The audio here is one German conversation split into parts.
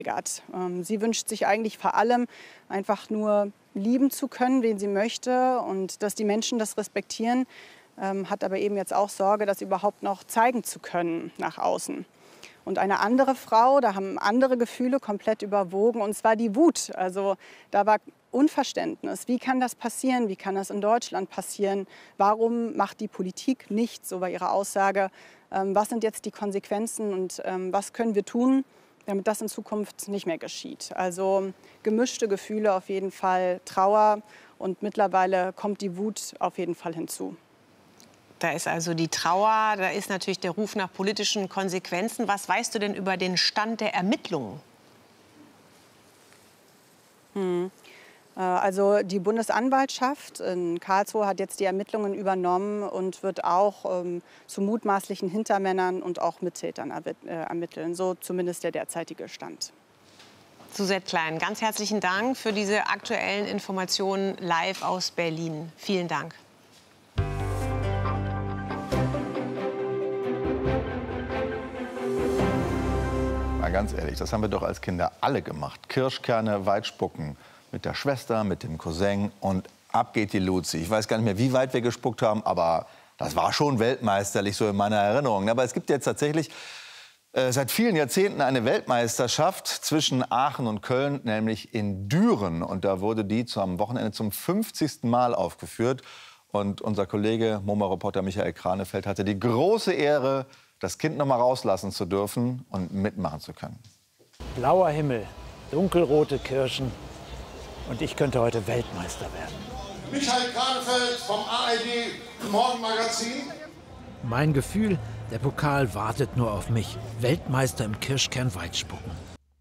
Sie wünscht sich eigentlich vor allem einfach nur lieben zu können, wen sie möchte und dass die Menschen das respektieren, hat aber eben jetzt auch Sorge, das überhaupt noch zeigen zu können nach außen. Und eine andere Frau, da haben andere Gefühle komplett überwogen, und zwar die Wut. Also da war Unverständnis. Wie kann das passieren? Wie kann das in Deutschland passieren? Warum macht die Politik nichts? So war ihre Aussage. Was sind jetzt die Konsequenzen und was können wir tun, damit das in Zukunft nicht mehr geschieht? Also gemischte Gefühle auf jeden Fall, Trauer, und mittlerweile kommt die Wut auf jeden Fall hinzu. Da ist also die Trauer, da ist natürlich der Ruf nach politischen Konsequenzen. Was weißt du denn über den Stand der Ermittlungen? Also die Bundesanwaltschaft in Karlsruhe hat jetzt die Ermittlungen übernommen und wird auch zu mutmaßlichen Hintermännern und auch Mittätern ermitteln. So zumindest der derzeitige Stand. Suzette Klein, ganz herzlichen Dank für diese aktuellen Informationen live aus Berlin. Vielen Dank. Mal ganz ehrlich, das haben wir doch als Kinder alle gemacht. Kirschkerne, Weitspucken. Mit der Schwester, mit dem Cousin, und ab geht die Luzi. Ich weiß gar nicht mehr, wie weit wir gespuckt haben, aber das war schon weltmeisterlich, so in meiner Erinnerung. Aber es gibt jetzt tatsächlich seit vielen Jahrzehnten eine Weltmeisterschaft zwischen Aachen und Köln, nämlich in Düren. Und da wurde die am Wochenende zum 50. Mal aufgeführt. Und unser Kollege, MoMA-Reporter Michael Kranefeld, hatte die große Ehre, das Kind noch mal rauslassen zu dürfen und mitmachen zu können. Blauer Himmel, dunkelrote Kirschen. Und ich könnte heute Weltmeister werden. Michael Kranefeld vom ARD Morgenmagazin. Mein Gefühl, der Pokal wartet nur auf mich. Weltmeister im Kirschkern-Weitspucken.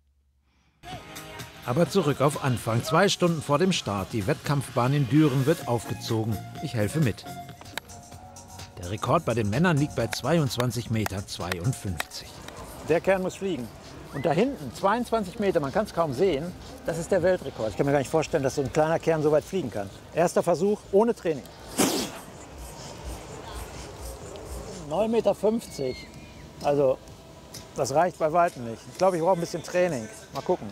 Aber zurück auf Anfang. 2 Stunden vor dem Start. Die Wettkampfbahn in Düren wird aufgezogen. Ich helfe mit. Der Rekord bei den Männern liegt bei 22,52 Meter. Der Kern muss fliegen. Und da hinten, 22 Meter, man kann es kaum sehen, das ist der Weltrekord. Ich kann mir gar nicht vorstellen, dass so ein kleiner Kern so weit fliegen kann. Erster Versuch, ohne Training. 9,50 Meter. Also, das reicht bei weitem nicht. Ich glaube, ich brauche ein bisschen Training. Mal gucken.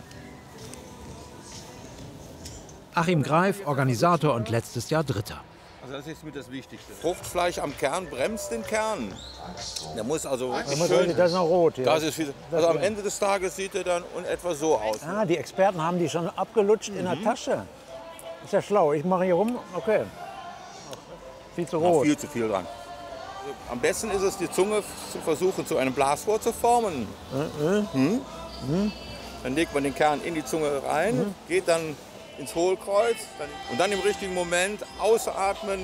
Achim Greif, Organisator und letztes Jahr Dritter. Also das ist mit das Wichtigste. Fruchtfleisch am Kern bremst den Kern. Der muss also schön, das ist noch rot. Ja. Das ist viel, also am Ende des Tages sieht er dann in etwa so aus. Ah, die Experten haben die schon abgelutscht in der Tasche. Ist ja schlau. Ich mache hier rum. Okay. Viel zu rot. Noch viel zu viel dran. Am besten ist es, die Zunge zu versuchen, zu einem Blasrohr zu formen. Dann legt man den Kern in die Zunge rein, geht dann ins Hohlkreuz und dann im richtigen Moment ausatmen.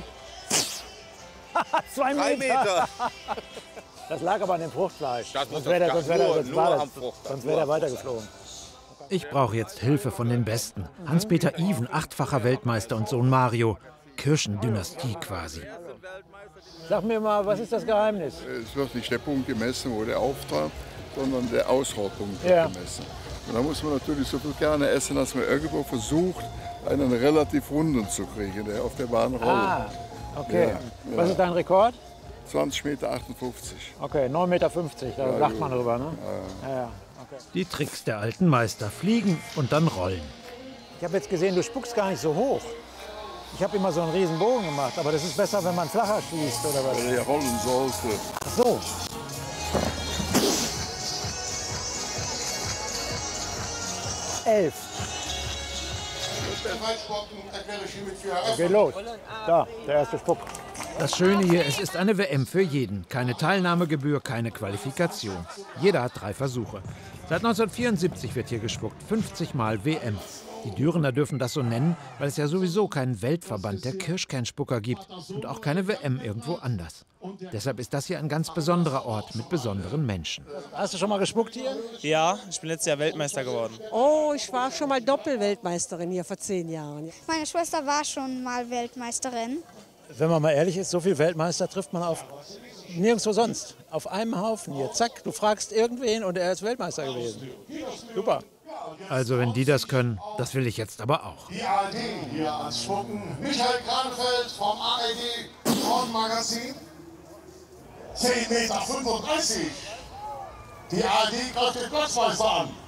2 3 Meter. Das lag aber an dem Fruchtfleisch. Sonst wäre der weitergeflogen. Ich brauche jetzt Hilfe von den Besten. Hans-Peter Iven, 8-facher Weltmeister, und Sohn Mario. Kirschendynastie quasi. Sag mir mal, was ist das Geheimnis? Es wird nicht der Punkt gemessen, wo der auftrat, sondern der Ausrohrpunkt wird gemessen. Und da muss man natürlich so viel Kerne essen, dass man irgendwo versucht, einen relativ runden zu kriegen, der auf der Bahn rollt. Ah, okay. Ja, was ist dein Rekord? 20,58 Meter. Okay, 9,50 Meter, da lacht man drüber, ne? Ja. Okay. Die Tricks der alten Meister. Fliegen und dann rollen. Ich habe jetzt gesehen, du spuckst gar nicht so hoch. Ich habe immer so einen riesen Bogen gemacht, aber das ist besser, wenn man flacher schießt, oder was? Ja, rollen sollte. Ach so. Geht los. Da, der erste Spuck. Das Schöne hier, es ist eine WM für jeden. Keine Teilnahmegebühr, keine Qualifikation. Jeder hat 3 Versuche. Seit 1974 wird hier gespuckt, 50 Mal WM. Die Dürener dürfen das so nennen, weil es ja sowieso keinen Weltverband der Kirschkernspucker gibt und auch keine WM irgendwo anders. Deshalb ist das hier ein ganz besonderer Ort mit besonderen Menschen. Hast du schon mal gespuckt hier? Ja, ich bin letztes Jahr Weltmeister geworden. Oh, ich war schon mal Doppelweltmeisterin hier vor 10 Jahren. Meine Schwester war schon mal Weltmeisterin. Wenn man mal ehrlich ist, so viele Weltmeister trifft man auf nirgendwo sonst. Auf einem Haufen hier. Zack, du fragst irgendwen und er ist Weltmeister gewesen. Super. Also wenn die das können, das will ich jetzt aber auch. Die ARD hier als Spucken. Michael Kranefeld vom ARD Morgenmagazin. 10,35 Meter. Die ARD greift den Platzmeister an.